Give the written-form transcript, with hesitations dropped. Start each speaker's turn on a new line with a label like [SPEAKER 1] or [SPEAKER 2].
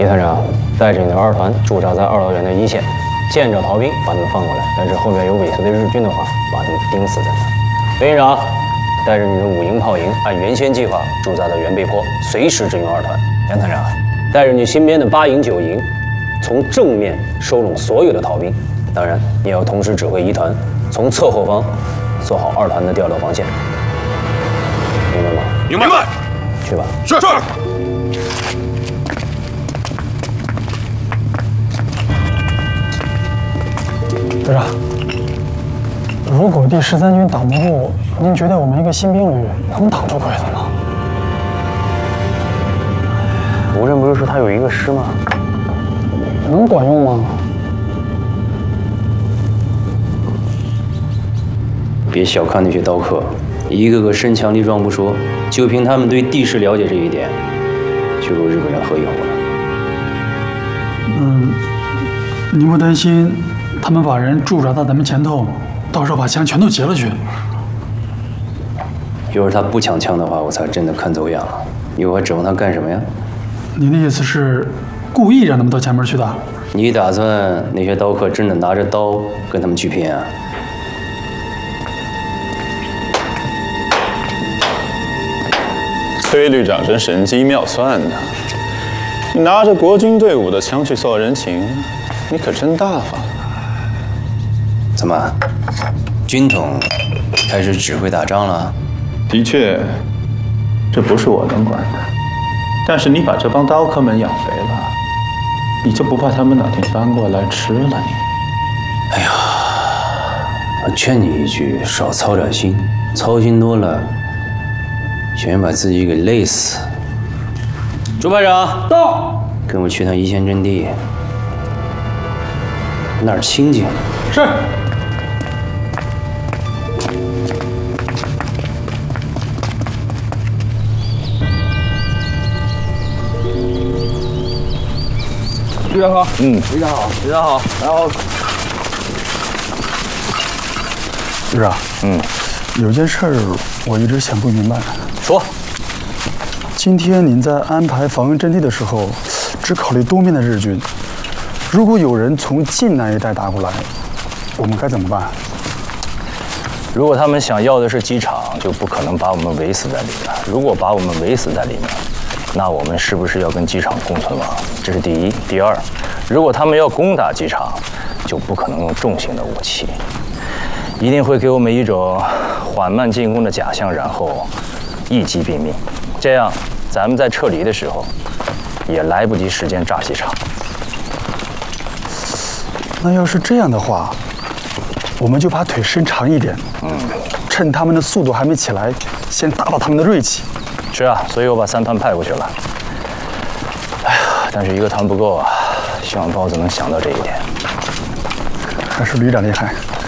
[SPEAKER 1] 李团长，带着你的2团驻扎在2老园的一线，见着逃兵把他们放过来，但是后面有尾随的日军的话，把他们盯死在那。飞营长，带着你的5营炮营，按原先计划驻扎在原背坡，随时支援2团。杨团长，带着你新编的8营、9营，从正面收拢所有的逃兵，当然你要同时指挥1团从侧后方做好2团的调动防线。明白吗？
[SPEAKER 2] 明白。
[SPEAKER 1] 去吧。
[SPEAKER 2] 是。
[SPEAKER 3] 队长，如果第13军挡不住，您觉得我们一个新兵旅能挡住鬼子吗？
[SPEAKER 1] 吴震不是说他有1个师吗？
[SPEAKER 3] 能管用吗？
[SPEAKER 4] 别小看那些刀客，一个个身强力壮不说，就凭他们对地势了解这一点，就够日本人喝一壶了。
[SPEAKER 3] 您不担心他们把人驻扎到咱们前头，到时候把枪全都劫了去？
[SPEAKER 4] 要是他不抢枪的话，我才真的看走眼了。你我还指望他干什么呀？
[SPEAKER 3] 您的意思是故意让他们到前面去的？
[SPEAKER 4] 你打算那些刀客真的拿着刀跟他们去拼啊？
[SPEAKER 2] 崔旅长真神机妙算的，你拿着国军队伍的枪去送人情，你可真大方。
[SPEAKER 4] 怎么，军统开始指挥打仗了？
[SPEAKER 2] 的确，这不是我能管的。但是你把这帮刀客们养肥了，你就不怕他们哪天翻过来吃了你？
[SPEAKER 4] 哎呀，我劝你一句，少操点心，操心多了，全把自己给累死。朱排长到，跟我去趟一线阵地，那儿清静。
[SPEAKER 3] 是。
[SPEAKER 5] 队长好，
[SPEAKER 2] 队
[SPEAKER 5] 长好，队长好，然后，
[SPEAKER 3] 队长，有件事儿我一直想不明白。
[SPEAKER 5] 说，
[SPEAKER 3] 今天您在安排防御阵地的时候，只考虑东边的日军，如果有人从晋南一带打过来，我们该怎么办？
[SPEAKER 5] 如果他们想要的是机场，就不可能把我们围死在里面。如果把我们围死在里面，那我们是不是要跟机场共存亡？这是第一。第二，如果他们要攻打机场，就不可能用重型的武器，一定会给我们一种缓慢进攻的假象，然后一击毙命。这样，咱们在撤离的时候，也来不及时间炸机场。
[SPEAKER 3] 那要是这样的话，我们就把腿伸长一点，趁他们的速度还没起来，先打倒他们的锐气。
[SPEAKER 5] 是啊，所以我把3团派过去了。哎呀，但是1个团不够啊，希望包子能想到这一点。
[SPEAKER 3] 还是旅长厉害。